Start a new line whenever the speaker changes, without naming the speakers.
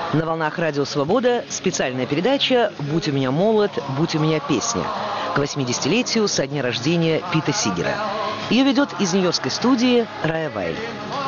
На волнах Радио Свобода специальная передача «Будь у меня молод, будь у меня песня» к 80-летию со дня рождения Пита Сигера. Ее ведет из нью-йоркской студии Рая Вайль.